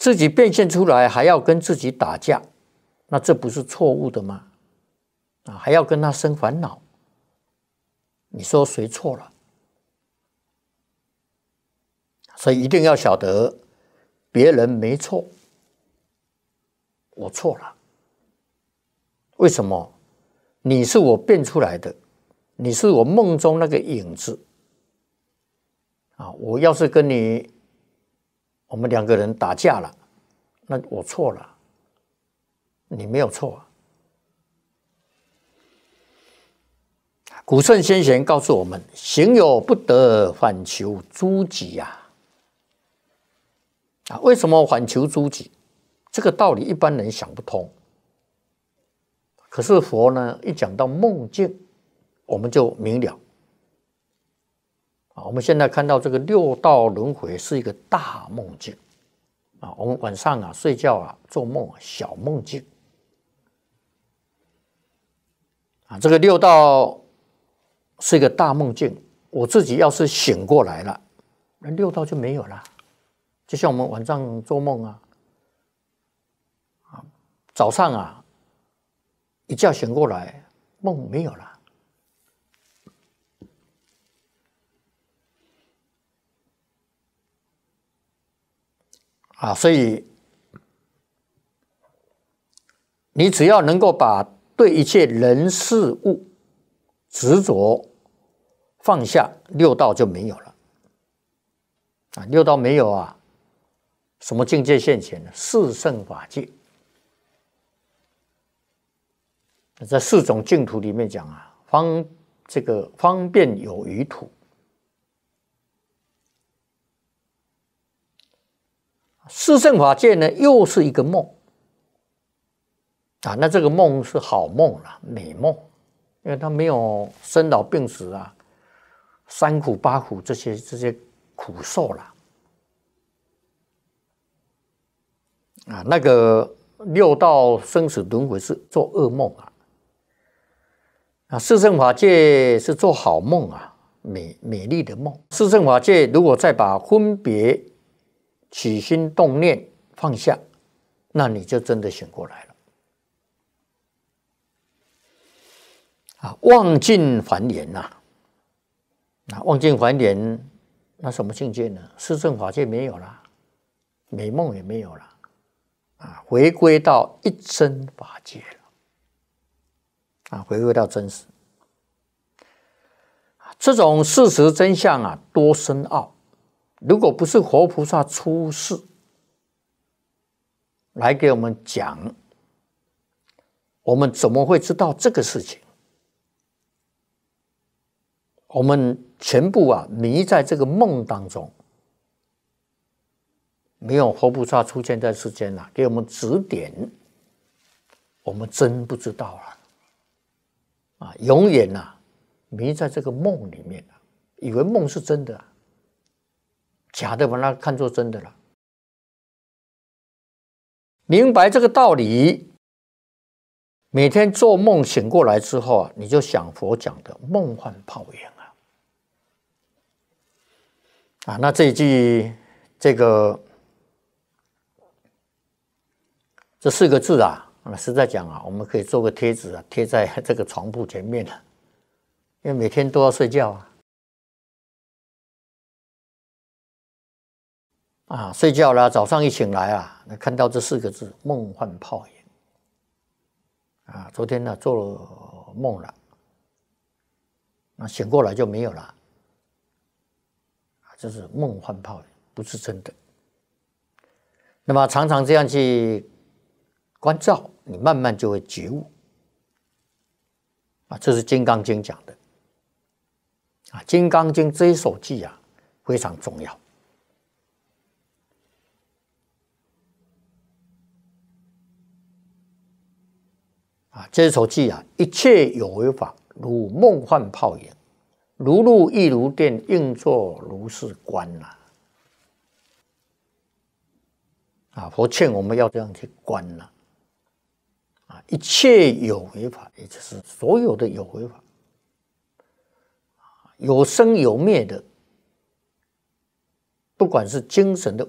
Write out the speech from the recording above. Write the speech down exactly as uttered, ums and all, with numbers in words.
自己变现出来还要跟自己打架，那这不是错误的吗？啊，还要跟他生烦恼，你说谁错了？所以一定要晓得，别人没错，我错了。为什么？你是我变出来的，你是我梦中那个影子啊！我要是跟你，我们两个人打架了，那我错了，你没有错啊。古圣先贤告诉我们：行有不得，反求诸己呀！啊，为什么反求诸己？这个道理一般人想不通。可是佛呢，一讲到梦境，我们就明了。啊，我们现在看到这个六道轮回是一个大梦境。啊，我们晚上啊睡觉啊做梦啊小梦境。啊，这个六道是一个大梦境，我自己要是醒过来了，那六道就没有了。就像我们晚上做梦啊，啊，早上啊一觉醒过来，梦没有了。啊，所以你只要能够把对一切人事物执着放下，六道就没有了。啊，六道没有啊，什么境界现前呢？四圣法界。在四种净土里面讲啊，方这个方便有余土。四圣法界呢，又是一个梦啊，那这个梦是好梦啦，美梦，因为它没有生老病死啊、三苦八苦这些这些苦受啦。啊，那个六道生死轮回是做噩梦啊，啊，四圣法界是做好梦啊，美美丽的梦。四圣法界如果再把分别起心动念放下，那你就真的醒过来了。啊，忘尽还原呐、啊！啊，忘尽还原，那什么境界呢？四圣法界没有了，美梦也没有了，啊，回归到一真法界了，啊，回归到真实。这种事实真相啊，多深奥。如果不是活菩萨出世来给我们讲，我们怎么会知道这个事情？我们全部啊迷在这个梦当中，没有活菩萨出现在世间啊，给我们指点，我们真不知道了啊！永远啊迷在这个梦里面啊，以为梦是真的啊。假的把它看作真的了。明白这个道理，每天做梦醒过来之后啊，你就想佛讲的梦幻泡影啊。啊，那这一句这个这四个字啊，实在讲啊，我们可以做个贴纸啊，贴在这个床铺前面啊，因为每天都要睡觉啊。啊，睡觉了，早上一醒来啊，看到这四个字“梦幻泡影”。啊，昨天呢做了梦了，那醒过来就没有了。啊，这是梦幻泡影，不是真的。那么常常这样去关照，你慢慢就会觉悟。啊，这是《金刚经》讲的。啊，《金刚经》这一首偈啊，非常重要。啊，这首偈啊，一切有为法，如梦幻泡影，如露亦如电，应作如是观呐、啊。啊，佛劝我们要这样去观呐、啊。啊，一切有为法，也就是所有的有为法，有生有灭的，不管是精神的